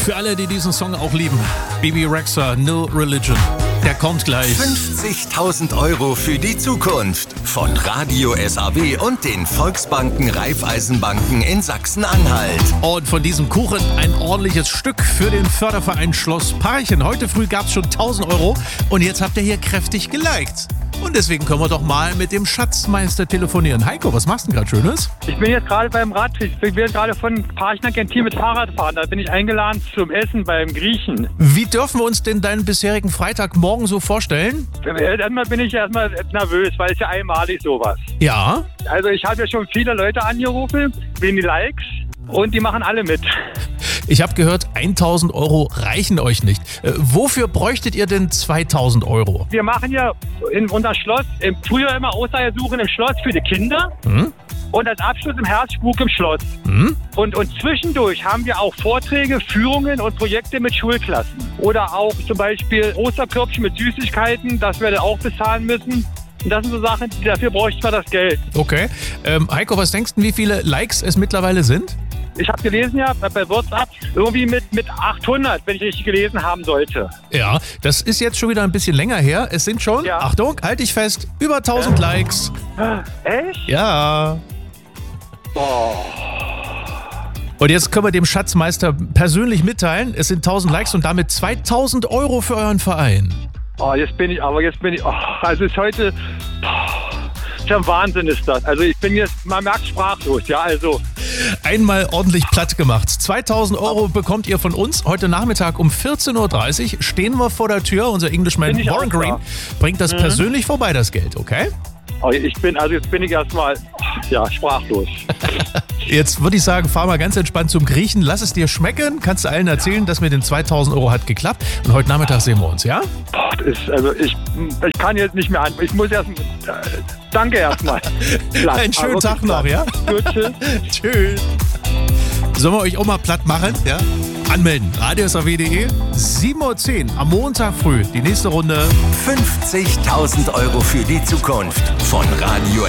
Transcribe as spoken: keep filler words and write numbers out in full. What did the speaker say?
Für alle, die diesen Song auch lieben. Bebe Rexha, No Religion. Der kommt gleich. fünfzigtausend Euro für die Zukunft. Von Radio S A W und den Volksbanken Raiffeisenbanken in Sachsen-Anhalt. Und von diesem Kuchen ein ordentliches Stück für den Förderverein Schloss Parchen. Heute früh gab es schon tausend Euro und jetzt habt ihr hier kräftig geliked. Und deswegen können wir doch mal mit dem Schatzmeister telefonieren. Heiko, was machst du denn gerade Schönes? Ich bin jetzt gerade beim Radtrick. Ich bin gerade von Parchen nach Gentil mit Fahrrad fahren. Da bin ich eingeladen zum Essen beim Griechen. Wie dürfen wir uns denn deinen bisherigen Freitagmorgen so vorstellen? Erstmal bin ich erstmal nervös, weil es ja einmalig sowas. Ja. Also ich habe ja schon viele Leute angerufen, wegen die Likes und die machen alle mit. Ich habe gehört, tausend Euro reichen euch nicht. Äh, wofür bräuchtet ihr denn zweitausend Euro? Wir machen ja in unser Schloss im Frühjahr immer Ostersuchen im Schloss für die Kinder. Hm? Und als Abschluss im Herzspuk im Schloss. Hm? Und, und zwischendurch haben wir auch Vorträge, Führungen und Projekte mit Schulklassen. Oder auch zum Beispiel Osterkörbchen mit Süßigkeiten, das wir dann auch bezahlen müssen. Und das sind so Sachen, dafür bräuchten wir das Geld. Okay. Ähm, Heiko, was denkst du, wie viele Likes es mittlerweile sind? Ich habe gelesen ja bei WhatsApp irgendwie mit, mit achthundert, wenn ich richtig gelesen haben sollte. Ja, das ist jetzt schon wieder ein bisschen länger her. Es sind schon, Ja. Achtung, halt dich fest, über tausend Likes. Echt? Ja. Boah. Und jetzt können wir dem Schatzmeister persönlich mitteilen, es sind tausend Likes und damit zweitausend Euro für euren Verein. Oh, jetzt bin ich, aber jetzt bin ich, oh, also ist heute, oh, schon Wahnsinn ist das. Also ich bin jetzt, man merkt sprachlos, ja, also. Einmal ordentlich platt gemacht. zweitausend Euro bekommt ihr von uns. Heute Nachmittag um vierzehn Uhr dreißig stehen wir vor der Tür. Unser Englishman Bin ich Warren auch da. Green bringt das Mhm. persönlich vorbei, das Geld, okay? Oh, ich bin, also jetzt bin ich erstmal, ja, sprachlos. Jetzt würde ich sagen, fahr mal ganz entspannt zum Griechen. Lass es dir schmecken. Kannst du allen erzählen, dass mit den zweitausend Euro hat geklappt. Und heute Nachmittag sehen wir uns, ja? Boah, das ist, also ich, ich kann jetzt nicht mehr an. Ich muss erst, äh, danke erstmal. Einen schönen Tag noch, ja? Gut, tschüss. Tschüss. Sollen wir euch auch mal platt machen, ja? Anmelden. radio s a w punkt d e. sieben Uhr zehn am Montag früh. Die nächste Runde. fünfzigtausend Euro für die Zukunft. Von Radio